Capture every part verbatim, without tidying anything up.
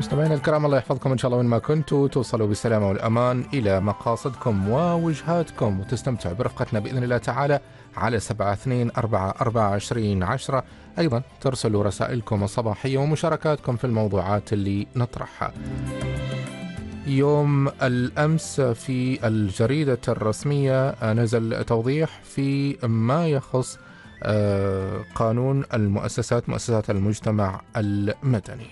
مستمعينا الكرام، الله يحفظكم إن شاء الله وين ما كنتوا توصلوا بالسلامة والأمان إلى مقاصدكم ووجهاتكم، وتستمتعوا برفقتنا بإذن الله تعالى على سبعة اثنين أربعة أربعة عشرين عشرة. أيضا ترسلوا رسائلكم الصباحية ومشاركاتكم في الموضوعات اللي نطرحها. يوم الأمس في الجريدة الرسمية نزل توضيح في ما يخص قانون المؤسسات مؤسسات المجتمع المدني،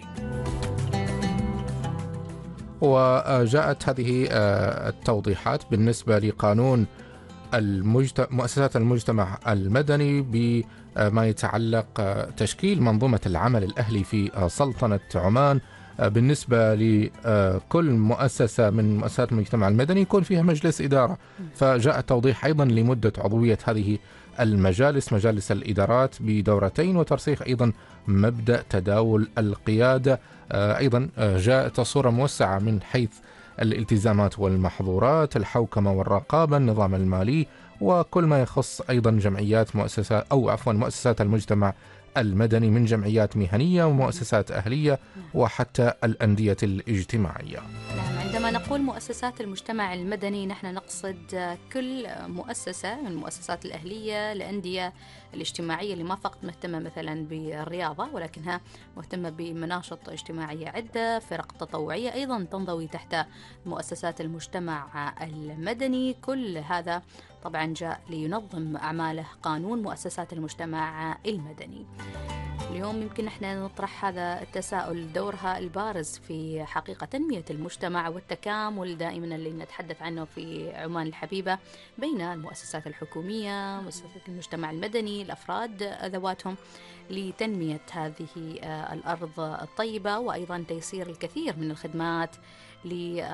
وجاءت هذه التوضيحات بالنسبة لقانون المجت... مؤسسات المجتمع المدني بما يتعلق تشكيل منظومة العمل الأهلي في سلطنة عمان. بالنسبة لكل مؤسسة من مؤسسات المجتمع المدني يكون فيها مجلس إدارة، فجاء التوضيح أيضا لمدة عضوية هذه المجالس مجالس الإدارات بدورتين، وترسيخ أيضا مبدأ تداول القيادة. أيضا جاءت صورة موسعة من حيث الالتزامات والمحظورات، الحوكمة والرقابة، النظام المالي، وكل ما يخص أيضا جمعيات مؤسسات أو عفوا مؤسسات المجتمع المدني من جمعيات مهنية ومؤسسات أهلية وحتى الأندية الاجتماعية. نعم، عندما نقول مؤسسات المجتمع المدني نحن نقصد كل مؤسسة من المؤسسات الأهلية، الأندية الاجتماعية اللي ما فقط مهتمة مثلا بالرياضة ولكنها مهتمة بمناشط اجتماعية عدة، فرق تطوعية أيضا تنضوي تحت مؤسسات المجتمع المدني. كل هذا طبعا جاء لينظم أعماله قانون مؤسسات المجتمع المدني. اليوم يمكن احنا نطرح هذا التساؤل، دورها البارز في حقيقة تنمية المجتمع والتكامل دائما اللي نتحدث عنه في عمان الحبيبة بين المؤسسات الحكومية، مؤسسات المجتمع المدني، الأفراد ذواتهم، لتنمية هذه الأرض الطيبة، وأيضا تيسير الكثير من الخدمات ل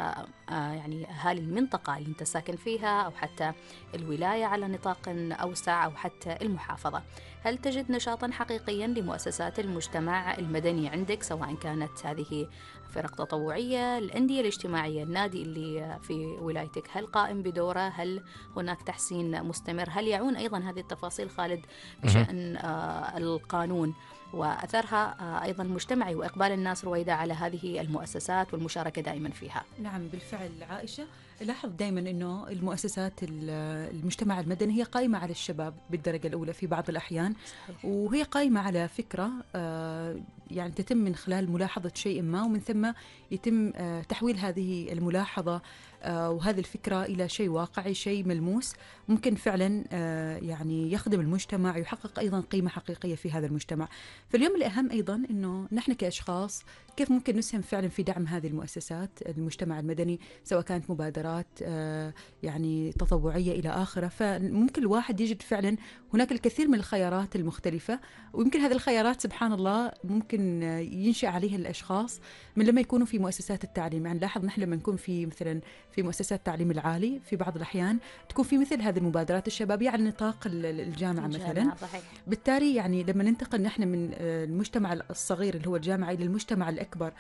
يعني أهالي المنطقة اللي أنت ساكن فيها، أو حتى الولاية على نطاق أوسع، أو حتى المحافظة. هل تجد نشاطا حقيقيا لمؤسسات المجتمع المدني عندك، سواء كانت هذه فرق تطوعية، الأندية الاجتماعية، النادي اللي في ولايتك هل قائم بدوره؟ هل هناك تحسين مستمر؟ هل يعون أيضا هذه التفاصيل خالد بشأن آه القانون وأثرها آه أيضا مجتمعي وإقبال الناس رويدة على هذه المؤسسات والمشاركة دائما فيها؟ نعم بالفعل عائشة، لاحظ دائما أنه المؤسسات المجتمع المدني هي قائمة على الشباب بالدرجة الأولى في بعض الأحيان، صحيح. وهي قائمة على فكرة آه يعني تتم من خلال ملاحظة شيء ما، ومن ثم يتم آه تحويل هذه الملاحظة آه وهذه الفكرة إلى شيء واقعي، شيء ملموس ممكن فعلا آه يعني يخدم المجتمع، يحقق أيضا قيمة حقيقية في هذا المجتمع. فاليوم الأهم أيضا أنه نحن كأشخاص كيف ممكن نسهم فعلا في دعم هذه المؤسسات المجتمع المدني، سواء كانت مبادرات آه يعني تطوعية إلى آخره. فممكن الواحد يجد فعلا هناك الكثير من الخيارات المختلفة، ويمكن هذه الخيارات سبحان الله ممكن ينشأ عليها الأشخاص من لما يكونوا في مؤسسات التعليم. يعني لاحظ نحن لما نكون في مثلا في مؤسسات التعليم العالي في بعض الأحيان تكون في مثل هذه المبادرات الشبابية على نطاق الجامعة مثلا. صحيح. بالتالي يعني لما ننتقل نحن من المجتمع الصغير اللي هو الجامعة إلى المجتمع الأكبر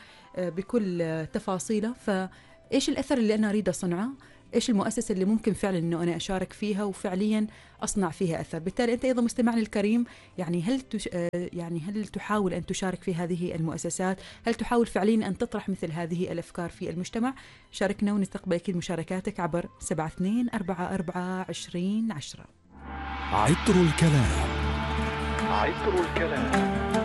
بكل تفاصيله، فإيش الأثر اللي أنا أريد أصنعه؟ إيش المؤسسة اللي ممكن فعلا إنه أنا أشارك فيها وفعليا أصنع فيها أثر؟ بالتالي أنت أيضا مستمعنا الكريم، يعني هل تش... يعني هل تحاول أن تشارك في هذه المؤسسات؟ هل تحاول فعليا أن تطرح مثل هذه الأفكار في المجتمع؟ شاركنا ونستقبل أكيد مشاركاتك عبر سبعة اثنين أربعة أربعة عشرين عشرة. عطر الكلام. عطر الكلام.